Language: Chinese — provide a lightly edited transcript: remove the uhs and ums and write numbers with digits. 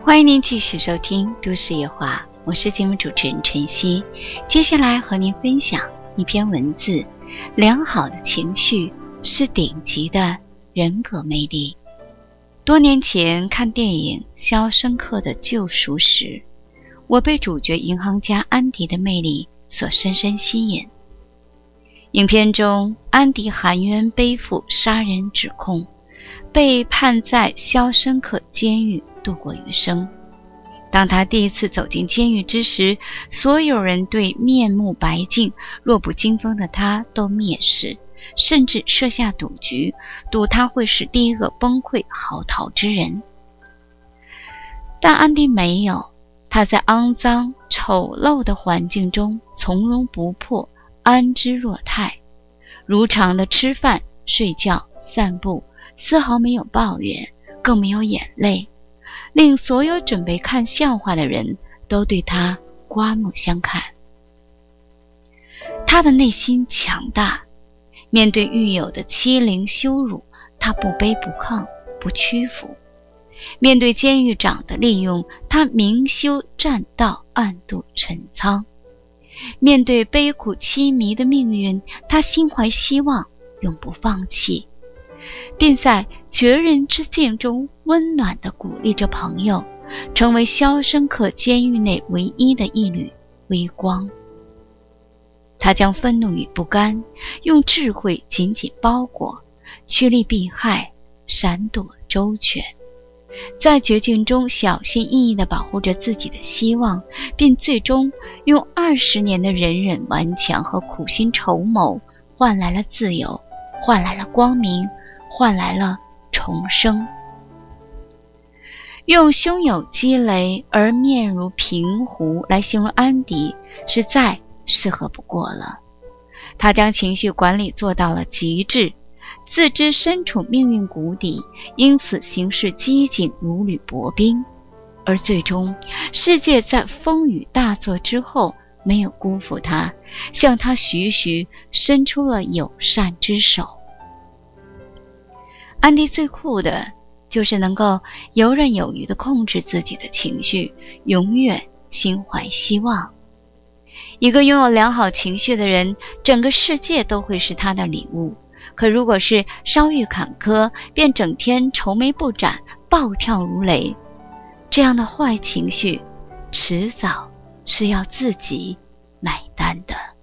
欢迎您继续收听都市夜话，我是节目主持人晨曦。接下来和您分享一篇文字，良好的情绪是顶级的人格魅力。多年前看电影《肖申克的救赎》时，我被主角银行家安迪的魅力所深深吸引。影片中，安迪含冤背负杀人指控，被判在肖申克监狱度过余生。当他第一次走进监狱之时，所有人对面目白净、弱不禁风的他都蔑视，甚至设下赌局，赌他会是第一个崩溃嚎啕之人。但安迪没有，他在肮脏丑陋的环境中从容不迫，安之若泰，如常的吃饭、睡觉、散步，丝毫没有抱怨，更没有眼泪，令所有准备看笑话的人都对他刮目相看。他的内心强大，面对狱友的欺凌羞辱，他不卑不亢，不屈服；面对监狱长的利用，他明修栈道，暗度陈仓；面对悲苦凄迷的命运，他心怀希望，永不放弃，并在绝人之境中温暖地鼓励着朋友，成为肖申克监狱内唯一的一缕微光。他将愤怒与不甘用智慧紧紧包裹，趋利避害，闪躲周全，在绝境中小心翼翼地保护着自己的希望，并最终用20年的忍忍顽强和苦心筹谋换来了自由，换来了光明，换来了重生。用胸有积雷而面如平湖来形容安迪是再适合不过了。他将情绪管理做到了极致，自知身处命运谷底，因此行事机警如履薄冰，而最终世界在风雨大作之后没有辜负他，向他徐徐伸出了友善之手。安迪最酷的就是能够游刃有余地控制自己的情绪，永远心怀希望。一个拥有良好情绪的人，整个世界都会是他的礼物。可如果是稍遇坎坷便整天愁眉不展，暴跳如雷，这样的坏情绪迟早是要自己买单的。